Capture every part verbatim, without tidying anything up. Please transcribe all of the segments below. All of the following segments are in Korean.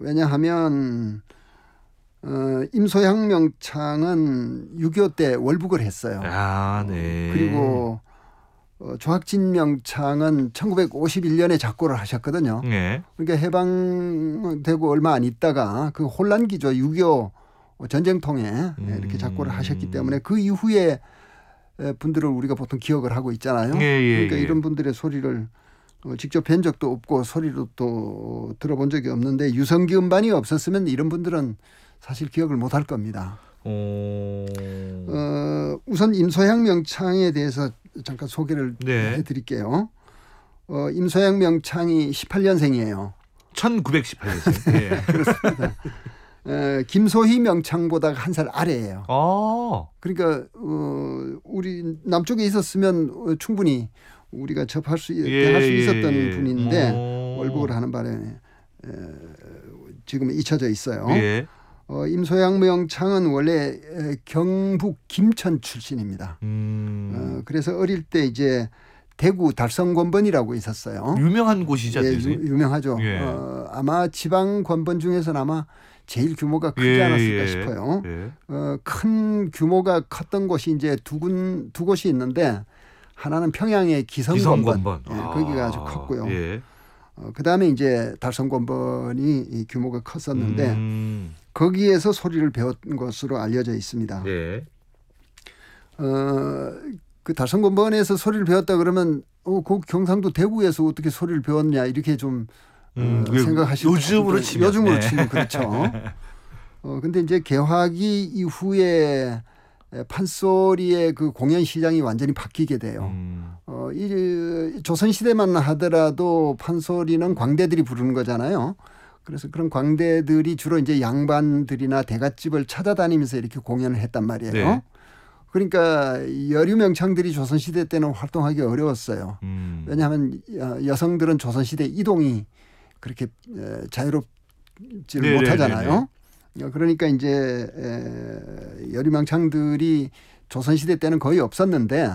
왜냐하면 어, 임소양 명창은 육이오 때 월북을 했어요. 아, 네. 어, 그리고 어, 조학진 명창은 천구백오십일 년에 작고를 하셨거든요. 네. 그러니까 해방되고 얼마 안 있다가 그 혼란기죠. 육이오 전쟁통에 음. 이렇게 작고를 하셨기 때문에 그 이후에 분들을 우리가 보통 기억을 하고 있잖아요. 예, 예, 그러니까 예. 이런 분들의 소리를 직접 뵌 적도 없고 소리로 또 들어본 적이 없는데 유성기 음반이 없었으면 이런 분들은 사실 기억을 못할 겁니다. 오. 어, 우선 임소양 명창에 대해서 잠깐 소개를 네. 해드릴게요. 어, 임소양 명창이 십팔 년생이에요. 천구백십팔 년생. 네. 그렇습니다. 에, 김소희 명창보다 한 살 아래예요. 아. 그러니까 어, 우리 남쪽에 있었으면 충분히 우리가 접할 수, 예, 대할 수 있었던 예. 분인데 오. 월북을 하는 바람에 에, 지금 잊혀져 있어요. 예. 어, 임소양 명창은 원래 경북 김천 출신입니다. 음. 어, 그래서 어릴 때 이제 대구 달성권번이라고 있었어요. 유명한 곳이죠. 예, 유, 유명하죠. 예. 어, 아마 지방 권번 중에서는 아마 제일 규모가 크지 예, 않았을까 예. 싶어요. 예. 어, 큰 규모가 컸던 곳이 이제 두 군, 두 곳이 있는데 하나는 평양의 기성권번. 기성권번. 예, 아. 거기가 아주 컸고요. 예. 어, 그다음에 이제 달성권번이 규모가 컸었는데 음. 거기에서 소리를 배운 것으로 알려져 있습니다. 예. 어, 그 달성권번에서 소리를 배웠다 그러면 어, 그 경상도 대구에서 어떻게 소리를 배웠냐 이렇게 좀 음, 어, 생각하실 요즘으로 치면 요즘으로 네. 치면 그렇죠. 어, 근데 이제 개화기 이후에 판소리의 그 공연 시장이 완전히 바뀌게 돼요. 음. 어, 이 조선 시대만 하더라도 판소리는 광대들이 부르는 거잖아요. 그래서 그런 광대들이 주로 이제 양반들이나 대갓집을 찾아다니면서 이렇게 공연을 했단 말이에요. 네. 그러니까 여류명창들이 조선시대 때는 활동하기 어려웠어요. 음. 왜냐하면 여성들은 조선시대 이동이 그렇게 자유롭지를 네네네네. 못하잖아요. 그러니까 이제 여류명창들이 조선시대 때는 거의 없었는데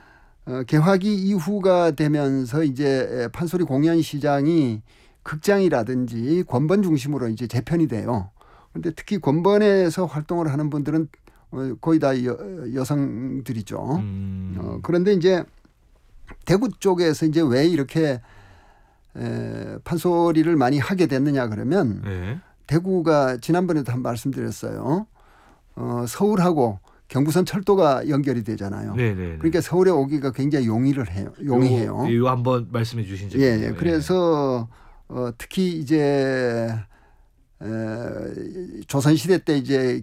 개화기 이후가 되면서 이제 판소리 공연 시장이 극장이라든지 권번 중심으로 이제 재편이 돼요. 그런데 특히 권번에서 활동을 하는 분들은 거의 다 여, 여성들이죠. 음. 어, 그런데 이제 대구 쪽에서 이제 왜 이렇게 에, 판소리를 많이 하게 됐느냐 그러면 네. 대구가 지난번에도 한 말씀드렸어요. 어, 서울하고 경부선 철도가 연결이 되잖아요. 네네. 그러니까 서울에 오기가 굉장히 용이를 해요. 용이해요. 이거 한번 말씀해 주신 적이 예, 있네요. 예. 그래서 어, 특히 이제 에, 조선시대 때 이제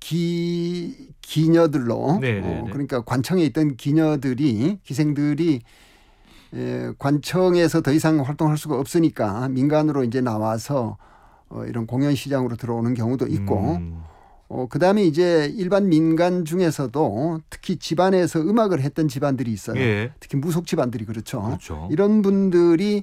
기, 기녀들로 어, 그러니까 관청에 있던 기녀들이 기생들이 에, 관청에서 더 이상 활동할 수가 없으니까 민간으로 이제 나와서 어, 이런 공연 시장으로 들어오는 경우도 있고 음. 어, 그다음에 이제 일반 민간 중에서도 특히 집안에서 음악을 했던 집안들이 있어요. 예. 특히 무속 집안들이 그렇죠. 그렇죠. 이런 분들이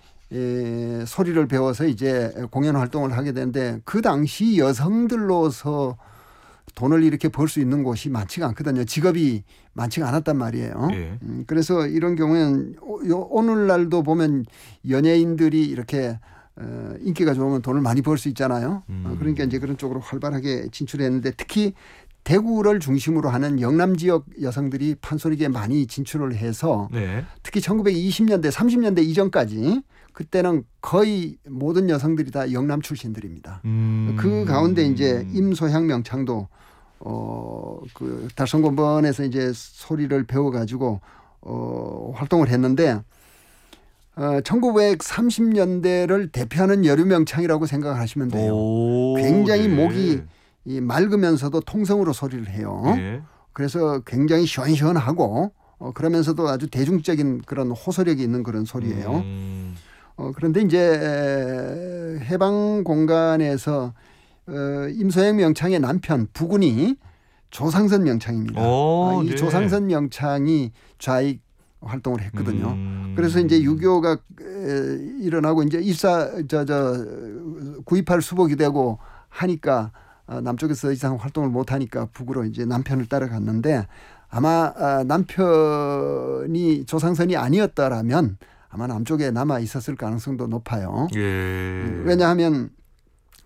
에, 소리를 배워서 이제 공연 활동을 하게 되는데 그 당시 여성들로서 돈을 이렇게 벌 수 있는 곳이 많지가 않거든요. 직업이 많지가 않았단 말이에요. 예. 음, 그래서 이런 경우에는 오늘날도 보면 연예인들이 이렇게 어, 인기가 좋으면 돈을 많이 벌 수 있잖아요. 음. 어, 그러니까 이제 그런 쪽으로 활발하게 진출했는데 특히 대구를 중심으로 하는 영남 지역 여성들이 판소리계에 많이 진출을 해서 네. 특히 천구백이십 년대, 삼십 년대 이전까지 그때는 거의 모든 여성들이 다 영남 출신들입니다. 음. 그 가운데 이제 임소향 명창도 어, 그 달성권번에서 이제 소리를 배워가지고 어, 활동을 했는데 어, 천구백삼십 년대를 대표하는 여류명창이라고 생각하시면 돼요. 오, 굉장히 네. 목이 이 맑으면서도 통성으로 소리를 해요. 네. 그래서 굉장히 시원시원하고 어, 그러면서도 아주 대중적인 그런 호소력이 있는 그런 소리예요. 음. 어, 그런데 이제 해방 공간에서 어, 임소양 명창의 남편 부군이 조상선 명창입니다. 오, 아, 이 네. 조상선 명창이 좌익 활동을 했거든요. 음. 그래서 이제 육이오가 일어나고 이제 일사 저저 구이팔 수복이 되고 하니까 남쪽에서 더 이상 활동을 못 하니까 북으로 이제 남편을 따라갔는데 아마 남편이 조상선이 아니었더라면 아마 남쪽에 남아 있었을 가능성도 높아요. 예. 왜냐하면